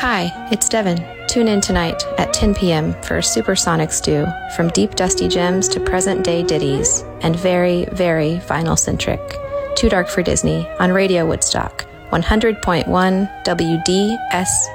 Hi, it's Devin. Tune in tonight at 10 p.m. for a supersonic stew from deep dusty gems to present-day ditties and very, very vinyl-centric. Too Dark for Disney on Radio Woodstock, 100.1 WDS